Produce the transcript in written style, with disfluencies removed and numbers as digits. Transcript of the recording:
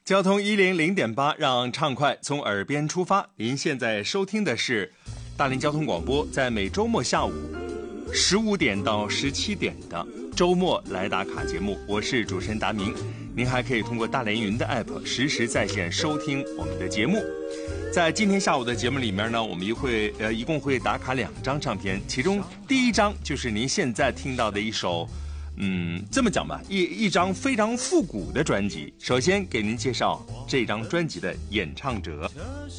交通100.8，让畅快从耳边出发。您现在收听的是大连交通广播，在每周末下午15点到17点的周末来打卡节目，我是主持人达明。您还可以通过大连云的 app 实时在线收听我们的节目。在今天下午的节目里面呢，我们一共会打卡2张唱片，其中第一张就是您现在听到的一首这么讲吧，一张非常复古的专辑。首先给您介绍这张专辑的演唱者。